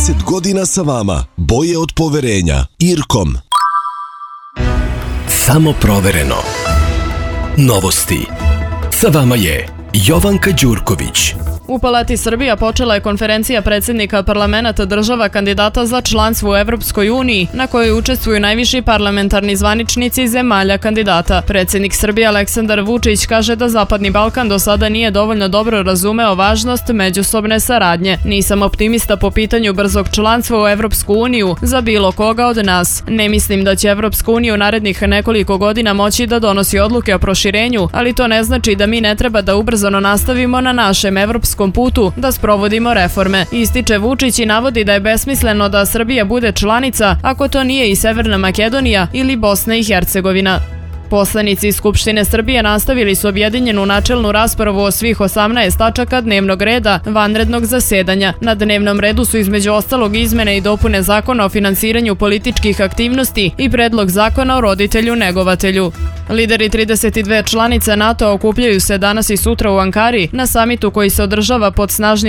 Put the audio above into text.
30 godina sa vama. Boje od poverenja. IRCOM. Samo provereno. Novosti. Sa vama je Jovanka Đurković. U Palati Srbija počela je konferencija predsjednika parlamenata država kandidata za članstvo u Evropskoj uniji, na kojoj učestvuju najviši parlamentarni zvaničnici zemalja kandidata. Predsjednik Srbije Aleksandar Vučić kaže da Zapadni Balkan do sada nije dovoljno dobro razumeo važnost međusobne saradnje. Nisam optimista po pitanju brzog članstva u Evropsku uniju za bilo koga od nas. Ne mislim da će Evropska unija u narednih nekoliko godina moći da donosi odluke o proširenju, ali to ne znači da mi ne treba da ubrzano nastavimo na našem evropskom putu da sprovodimo reforme. Ističe Vučić i navodi da je besmisleno da Srbija bude članica ako to nije i Severna Makedonija ili Bosna i Hercegovina. Poslanici Skupštine Srbije nastavili su objedinjenu načelnu raspravu o svih 18 tačaka dnevnog reda vanrednog zasedanja. Na dnevnom redu su između ostalog izmene i dopune Zakona o finansiranju političkih aktivnosti i predlog Zakona o roditelju-negovatelju. Lideri 32 članice NATO okupljaju se danas i sutra u Ankari na samitu koji se održava pod snažnim